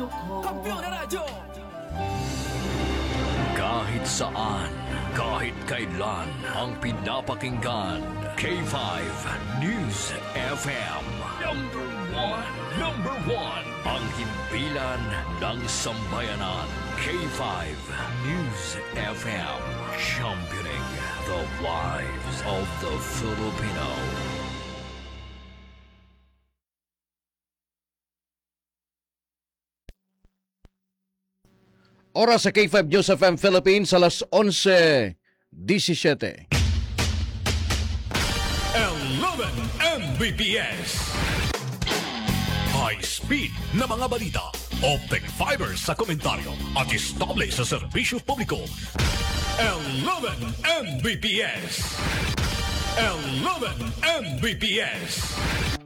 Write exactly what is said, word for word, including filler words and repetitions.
radyo ko. Kampiyon na radyo! Kahit saan, kahit kailan, ang pinapakinggan. K five News F M. Number one, number one. Ang himpilan ng sambayanan. K five News F M. Championing the lives of the Filipino. Oras sa K five News F M Philippines, alas onse disisiete. eleven M B P S. High speed na mga balita. Optic fiber sa komentaryo at estable sa serbisyo publiko. eleven M B P S. eleven M B P S.